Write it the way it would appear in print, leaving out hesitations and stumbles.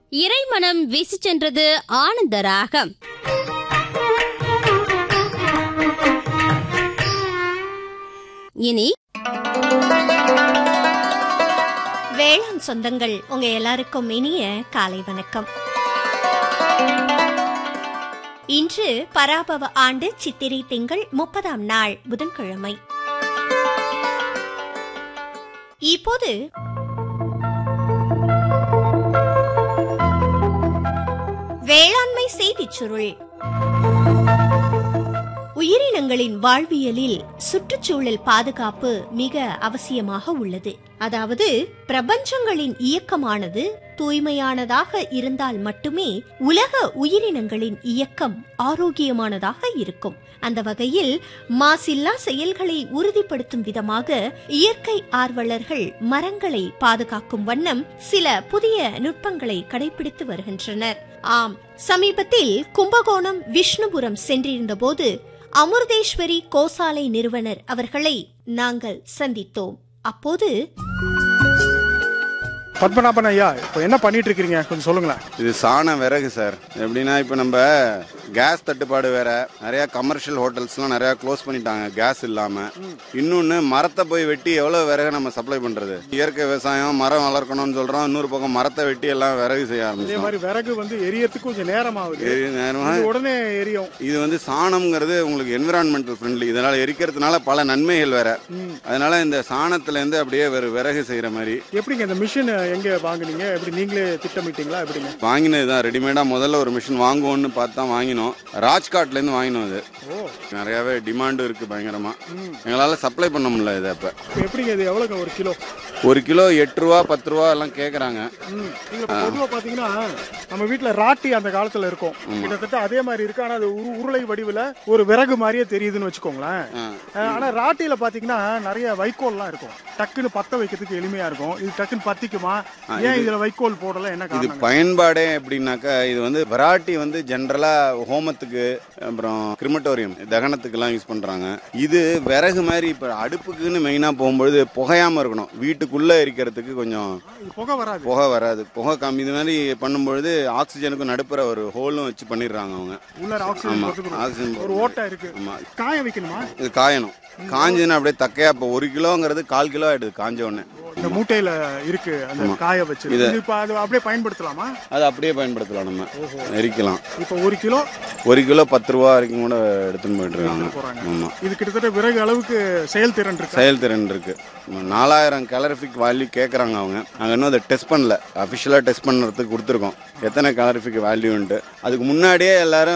இறைமனம் வீசி சென்றது ஆனந்த ராகம். இனி வேளாண் சொந்தங்கள் உங்க எல்லாருக்கும் இனிய காலை வணக்கம். இன்று பராபவ ஆண்டு சித்திரை திங்கள் 30ஆம் நாள் புதன்கிழமை. இப்போது வேளாண்மை செய்திச் சுருள். உயிரினங்களின் வாழ்வியலில் சுற்றுச்சூழல் பாதுகாப்பு மிக அவசியமாக உள்ளது. அதாவது பிரபஞ்சங்களின் இயக்கமானது தூய்மையானதாக இருந்தால் மட்டுமே உலக உயிரினங்களின் இயக்கம் ஆரோக்கியமானதாக இருக்கும். அந்த வகையில் மாசில்லா செயல்களை உறுதிப்படுத்தும் விதமாக இயற்கை ஆர்வலர்கள் மரங்களை பாதுகாக்கும் வண்ணம் சில புதிய நுட்பங்களை கடைபிடித்து வருகின்றனர். ஆம், சமீபத்தில் கும்பகோணம் விஷ்ணுபுரம் சென்றிருந்த போது அமிர்தேஸ்வரி கோசாலை நிறுவனர் அவர்களை நாங்கள் சந்தித்தோம். அப்போது பத்மநாபன் ஐயா, இப்போ என்ன பண்ணிட்டு இருக்கீங்க கொஞ்சம் சொல்லுங்களேன். இது சாண விறகு சார். எப்படின்னா இப்போ நம்ம கேஸ் தட்டுப்பாடு வேற, நிறைய கமர்ஷியல் ஹோட்டல்ஸ்லாம் நிறைய க்ளோஸ் பண்ணிட்டாங்க கேஸ் இல்லாம. இன்னொன்னு மரத்தை போய் வெட்டி எவ்வளவு விறகு நம்ம சப்ளை பண்றது? இயற்கை விவசாயம் மரம் வளர்க்கணும்னு சொல்றோம், இன்னொரு பக்கம் மரத்தை வெட்டி எல்லாம் விறகு செய்ய ஆரம்பிச்சோம். இதே மாதிரி விறகு எரியறதுக்கு கொஞ்சம் நேரம் ஆகுது, உடனே எரியும். இது சாணம்ங்கிறது உங்களுக்கு என்விரான்மெண்டல் ஃப்ரெண்ட்லி. இதனால எரிக்கிறதுனால பல நன்மைகள் வேற. அதனால இந்த சாணத்துல இருந்து அப்படியே விறகு செய்யற மாதிரி. எப்படிங்க இந்த மிஷின் எங்க வாங்குனீங்க? எப்படி நீங்களே திட்டமிட்டீங்களா? எப்படிங்க வாங்கினதுதான் ரெடிமேடா. முதல்ல ஒரு மிஷின் வாங்குவோம்னு பார்த்தா வாங்கினோம். ராஜ்காட்ல இருந்து வாங்கினோம். அது நிறையவே டிமாண்டும் இருக்கு பயங்கரமா. எங்களால சப்ளை பண்ண முடியல. இது அப்ப எப்படிங்க இது எவ்வளவு ஒரு கிலோ? ஒரு கிலோ 8 ரூபா 10 ரூபா எல்லாம் கேக்குறாங்க. பொதுவா பாத்தீங்கன்னா நம்ம வீட்டுல ராட்டி அந்த காலத்துல இருக்கும், கிட்டத்தட்ட அதே மாதிரி இருக்கு. ஆனா அது உருளை வடிவுல ஒரு விறகு மாதிரியே தெரியுதுன்னு வச்சுக்கோங்களேன். ஆனா ராட்டியில பாத்தீங்கன்னா நிறைய வைக்கோல் எல்லாம் இருக்கும், டக்குன்னு பத்த வைக்கிறதுக்கு எளிமையா இருக்கும். இது டக்குன்னு பத்திக்குமா? ஏன் இதுல வைக்கோல் போடல? என்ன இது பயன்பாடே எப்படின்னாக்கா, இது வெராட்டி ஜெனரலா ஹோமத்துக்கு, அப்புறம் கிரிமட்டோரியம் தகனத்துக்கு எல்லாம் யூஸ் பண்றாங்க. இது விறகு மாதிரி இப்ப அடுப்புக்குன்னு மெயினா போகும்போது புகையாம இருக்கணும். வீட்டுக்குள்ள எரிக்கிறதுக்கு கொஞ்சம் புகை வராது, புகை கம்மி. இது மாதிரி பண்ணும்பொழுது ஆக்சிஜனுக்கும் நடுப்புற ஒரு ஹோலும் வச்சு பண்ணிடுறாங்க அவங்க. ஆக்சிஜன் ஒரு ஓட்டை இருக்கு. காய வைக்கணுமா? இது காயணும். காஞ்சுன்னா அப்படியே தக்கையா. இப்போ 1 கிலோங்கிறது 1/4 கிலோ ஆயிடுது காஞ்ச உடனே. இந்த மூட்டையில இருக்கு அந்த காய வச்சு. இப்ப அது அப்படியே பயன்படுத்தலாமா? அது அப்படியே பயன்படுத்தலாம், நம்ம எரிக்கலாம். இப்போ 1 கிலோ 10 ரூபா வரைக்கும் கூட எடுத்துன்னு போயிட்டு இருக்காங்க. ஆமா, இது கிட்டத்தட்ட விறகு அளவுக்கு செயல்திறன் இருக்கு. 4000 கலரிஃபிக் வேல்யூ கேட்கறாங்க அவங்க. நாங்க இன்னும் அதை டெஸ்ட் பண்ணல, அபிஷியலா டெஸ்ட் பண்றதுக்கு கொடுத்துருக்கோம் எத்தனை கலரிஃபிக் வேல்யூன்ட்டு. அதுக்கு முன்னாடியே எல்லாரும்